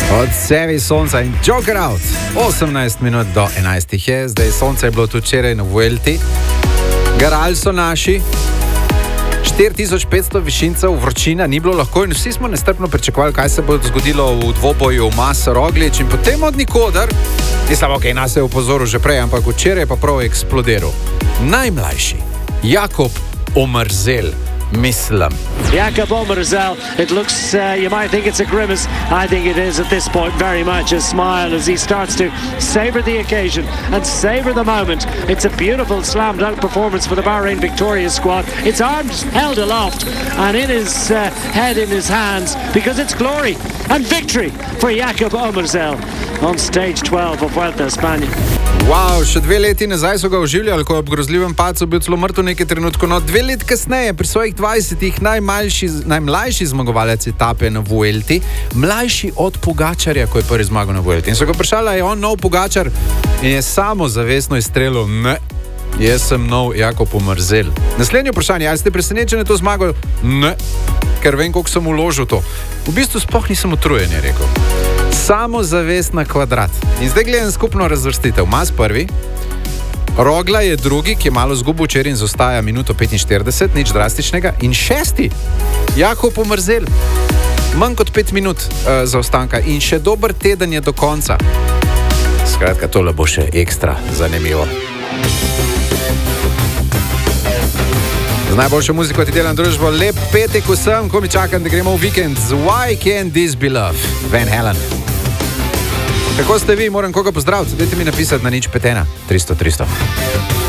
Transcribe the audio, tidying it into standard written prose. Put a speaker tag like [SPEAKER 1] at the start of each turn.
[SPEAKER 1] Od Sevi sonca in Joker out. 18 minut do 11 je, zdaj sonce je bilo tudi včeraj na Vuelti. Garali so naši, 4500 višincev, vročina, ni bilo lahko in vsi smo nestrpno pričakovali, kaj se bo zgodilo v dvoboju Masa Roglič in potem od nikoder, mislim, ok, nas je upozoril že prej, ampak včeraj je pa prav eksplodiral. Najmlajši, Jakob Omerzel. Mislim.
[SPEAKER 2] Jakob Omerzel, it looks, you might think it's a grimace. I think it is at this point very much a smile as he starts to savor the occasion and savor the moment. It's a beautiful slammed out performance for the Bahrain Victoria squad. Its arms held aloft and in his head in his hands because it's glory and victory for Jakob Omerzel on stage 12 of Vuelta España.
[SPEAKER 1] Wow, še 2 leti nazaj so ga oživljali, ko je ob grozljivem padcu bil celo mrtev nekaj trenutkov. No, 2 leti kasneje, pri svojih 20-ih, najmlajši zmagovalec etape na Vuelti, mlajši od Pogačarja, ko je prvi zmagal na Vuelti. In so ga vprašali, je on nov Pogačar? In je samozavestno izstrelil, ne, jaz sem nov Jakob Omerzel. Naslednje vprašanje, ali ste presenečeni to zmago? Ne, ker vem, koliko sem vložil to. V bistvu sploh nisem utrujen, je rekel. Samozavest na kvadrat. In zdaj gledam skupno razvrstitev. Mas prvi, Rogla je drugi, ki je malo zgubil včeraj in zostaja minuto 45, nič drastičnega. In šesti, Jakob Omerzel, manj kot 5 minut zaostanka in še dober teden je do konca. Skratka, tole bo še ekstra zanimivo. Z najboljšo muziko ti delam družbo, lep petek vsem, ko mi čakam, da gremo v vikend z Why Can't This Be Love, Van Halen. Kako ste vi, moram koga pozdraviti, dajte mi napisati na nič 5 1 300 300.